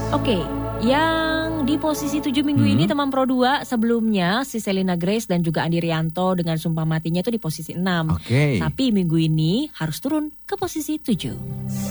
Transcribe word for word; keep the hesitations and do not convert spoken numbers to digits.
Oke, yang di posisi tujuh minggu Hmm. ini teman Pro dua sebelumnya si Selena Grace dan juga Andi Rianto dengan Sumpah Matinya itu di posisi enam. Oke. Tapi minggu ini harus turun ke posisi tujuh.